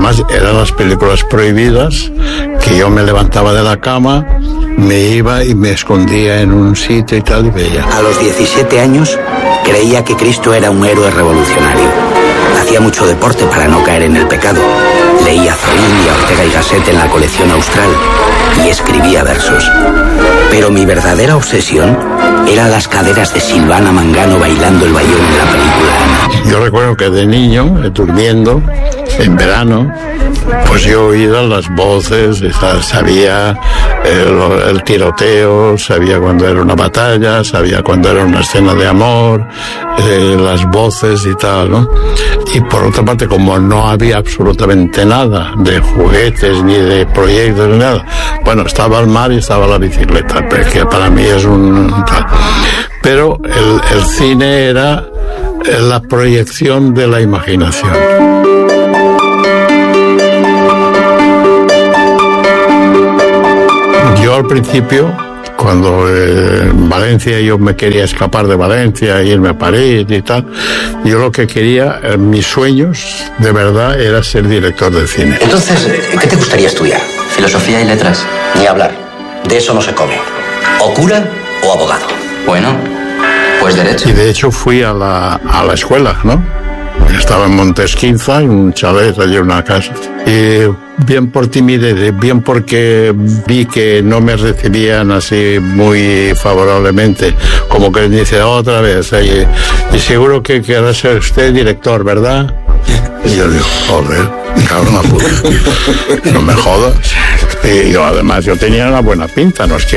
además eran las películas prohibidas, que yo me levantaba de la cama, me iba y me escondía en un sitio y tal, y veía. A los 17 años creía que Cristo era un héroe revolucionario. Hacía mucho deporte para no caer en el pecado. Leía Zorín y a Ortega y Gasset en la colección Austral y escribía versos. Pero mi verdadera obsesión eran las caderas de Silvana Mangano bailando el bayón en la película Ana. Yo recuerdo que de niño, durmiendo, en verano, pues yo oía las voces, sabía el tiroteo, sabía cuando era una batalla, sabía cuando era una escena de amor, las voces y tal, ¿no? Y por otra parte, como no había absolutamente nada de juguetes ni de proyectos ni nada, bueno, estaba el mar y estaba la bicicleta, que para mí es un tal. Pero el cine era la proyección de la imaginación. Yo al principio, cuando en Valencia yo me quería escapar de Valencia, irme a París y tal, yo lo que quería, mis sueños de verdad era ser director de cine. Entonces, ¿qué te gustaría estudiar? Filosofía y letras. Ni hablar. De eso no se come. O cura o abogado. Bueno, pues derecho. Y de hecho fui a la escuela, ¿no? Estaba en Montesquinza, en un chalet, allí en una casa. Y bien por timidez, bien porque vi que no me recibían así muy favorablemente, como que dice otra vez, y seguro que querrá ser usted director, ¿verdad? Y yo digo, joder, cabrón, la puta, no me jodas. Y yo, además, yo tenía una buena pinta, no es que